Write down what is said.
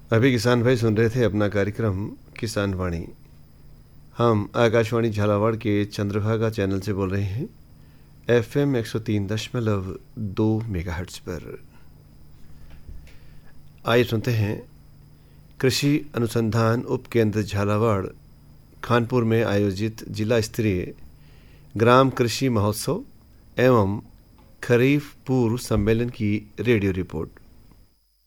अभी किसान भाई सुन रहे थे अपना कार्यक्रम किसान वाणी। हम आकाशवाणी झालावाड़ के चंद्रभागा चैनल से बोल रहे हैं, FM 103.2 मेगाहर्ट्ज पर। आइए सुनते हैं कृषि अनुसंधान उपकेंद्र झालावाड़ खानपुर में आयोजित जिला स्तरीय ग्राम कृषि महोत्सव एवं खरीफ पूर्व सम्मेलन की रेडियो रिपोर्ट।